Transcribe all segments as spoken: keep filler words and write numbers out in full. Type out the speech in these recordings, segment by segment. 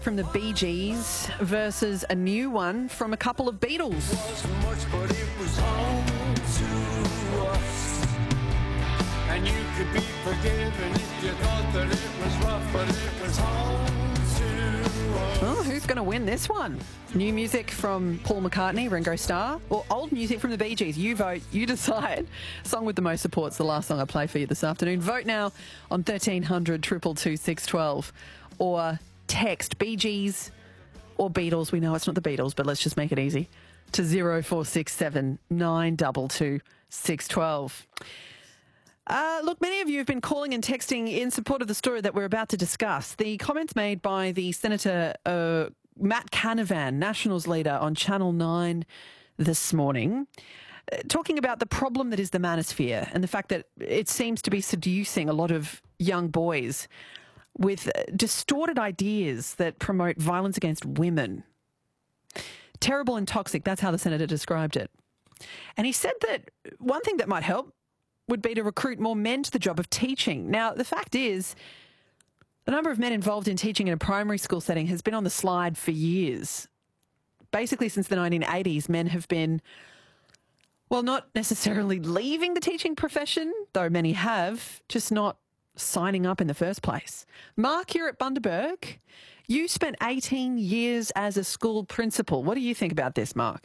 From the Bee Gees versus a new one from a couple of Beatles. Wasn't much, but it was home to us. And you could be forgiven if you thought that it was rough, but it was home to us. Oh, who's going to win this one? New music from Paul McCartney, Ringo Starr, or old music from the Bee Gees? You vote, you decide. Song with the most support's the last song I play for you this afternoon. Vote now on thirteen hundred, two two two, six one two or text Bee Gees or Beatles. We know it's not the Beatles, but let's just make it easy. To zero four six seven, nine two two, six one two. Uh, look, many of you have been calling and texting in support of the story that we're about to discuss. The comments made by the Senator uh, Matt Canavan, Nationals leader, on Channel nine this morning, uh, talking about the problem that is the manosphere and the fact that it seems to be seducing a lot of young boys with uh, distorted ideas that promote violence against women. Terrible and toxic, that's how the Senator described it. And he said that one thing that might help would be to recruit more men to the job of teaching. Now, the fact is, the number of men involved in teaching in a primary school setting has been on the slide for years. Basically, since the nineteen eighties, men have been, well, not necessarily leaving the teaching profession, though many have, just not signing up in the first place. Mark, you're at Bundaberg. You spent eighteen years as a school principal. What do you think about this, Mark?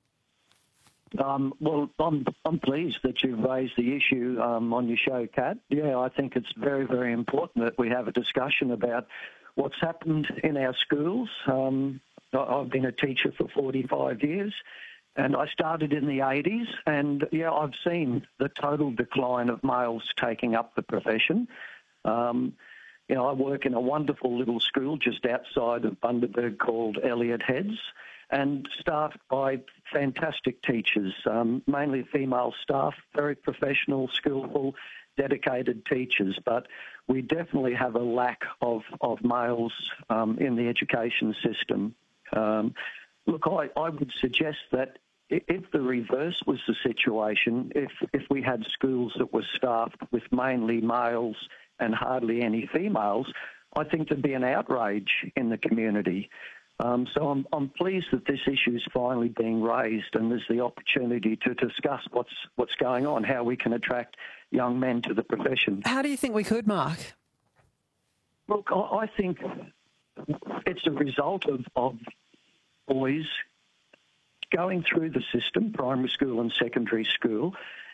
Um, well, I'm, I'm pleased that you've raised the issue um, on your show, Kat. Yeah, I think it's very, very important that we have a discussion about what's happened in our schools. Um, I've been a teacher for forty-five years, and I started in the eighties, and, yeah, I've seen the total decline of males taking up the profession. Um, you know, I work in a wonderful little school just outside of Bundaberg called Elliot Heads, and staffed by fantastic teachers, um, mainly female staff, very professional, skillful, dedicated teachers. But we definitely have a lack of, of males um, in the education system. Um, look, I, I would suggest that if the reverse was the situation, if, if we had schools that were staffed with mainly males and hardly any females, I think there'd be an outrage in the community. Um, so I'm, I'm pleased that this issue is finally being raised, and there's the opportunity to discuss what's what's going on, how we can attract young men to the profession. How do you think we could, Mark? Look, I, I think it's a result of, of boys going through the system, primary school and secondary school,